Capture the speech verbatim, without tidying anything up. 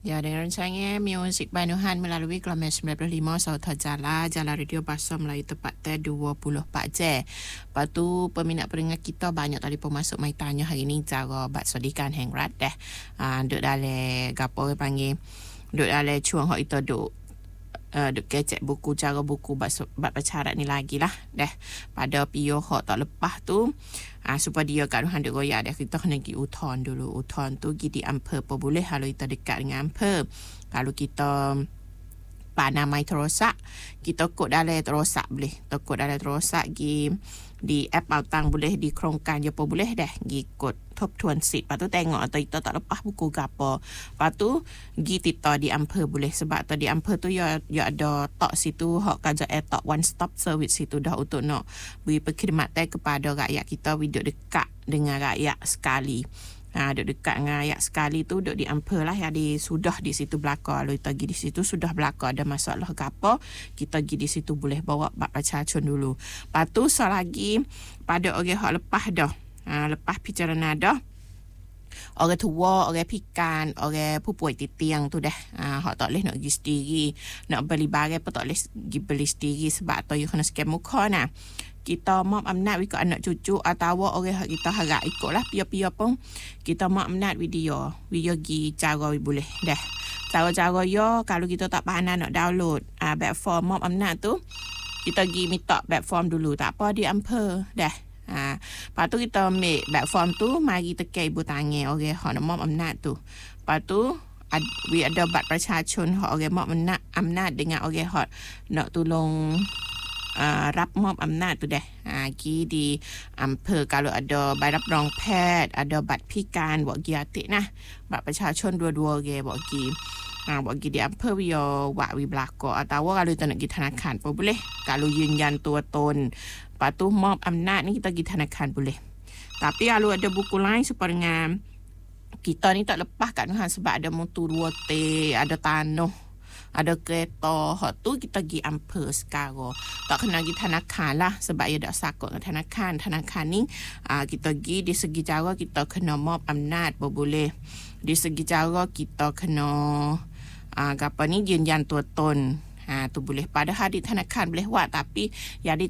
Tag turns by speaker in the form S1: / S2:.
S1: Ya, dengan rencana Muzik Banuhan melalui gelombang sembilan puluh lima Sauta Jala, Jala Radio Bahasa Melayu tepatnya dua puluh empat jam. Lepas tu, peminat peringat kita banyak telefon masuk mai tanya hari ni cara buat sodikan hang rat dah. Uh, duduk dalam, gapo panggil, duduk dalam cuang hok itu duduk. Uh, duk kecek buku, cara buku bab, bab pacaran ni lagi lah dah. Pada pio hok tak lepas tu, uh, supaya dia kat Tuhan duk goyak dah, kita kena pergi uton dulu. Uton tu pergi di Ampere apa boleh kalau kita dekat dengan Ampere. Kalau kita panah mai terosak, kita kod dalam terosak boleh. Kita kod dalam terosak pergi di app Autang boleh, di Kerongkan je apa boleh dah. Pergi kod top tuan seat. Lepas tu tengok atau kita tak lepas buku ke apa. Lepas tu pergi tita di Ampere boleh. Sebab tu di Ampere tu ya, ya ada tok situ hak kaja eh tok one stop service situ dah untuk nak beri perkhidmatan kepada rakyat kita hidup dekat dengan rakyat sekali. Ha, duduk dekat dengan ayat sekali tu duduk di Ampere lah, jadi sudah di situ belakang. Kalau kita pergi di situ sudah belakang ada masalah ke apa, kita pergi di situ boleh bawa bak pacacun dulu. Lepas tu so lagi pada orang hak lepas dah, ha, lepas bicara dah, orang tua, orang pikan, orang pupuai titiang tu dah, ha, hak tak boleh nak pergi sendiri, nak beli barang pun tak boleh pergi beli sendiri sebab tu you kena scan muka nah. Kita mak amnat ikut anak cucu atau orang kita harap ikutlah pia-pia pun kita mak amnat video video gi cara boleh dah. Cara-cara yo kalau kita tak pandai nak download ah uh, back form mak amnat tu, kita gi minta back form dulu, tak apa di Ampere dah. Ha, lepas tu kita ambil back form tu, mari tekan ibu tangan orang hak nak mak amnat tu. Lepas tu ad, we ada bat percacun hak orang mak amnat amnat dengan orang hak nak tolong Uh, rap mob amnat tu dah. Ha, pergi di Ampere kalau ada bat rong pad, ada bat pikan, buat pergi atik nah. Bat percacun dua-dua ge buat pergi. Ha, buat pergi di Ampere yo buat wi belako atau kalau kita nak pergi tanakan pun boleh. Kalauยืนยัน ตัวตน. Lepas tu mob amnat ni kita pergi tanakan boleh. Tapi kalau ada buku lain supaya dengan kita ni tak lepas kat Tuhan sebab ada motor dua T, ada tanah, ada kereta, hak tu kita pergi Ampere sekarang. Tak kena pergi tanakan lah sebab ia dah sakut dengan tanakan. Tanakan ni uh, kita pergi di segi cara kita kena mob amnat pun boleh. Di segi cara kita kena uh, apa ni ยืนยัน ตัวตน. Ha, tu boleh. Padahal di tanakan boleh buat tapi yang di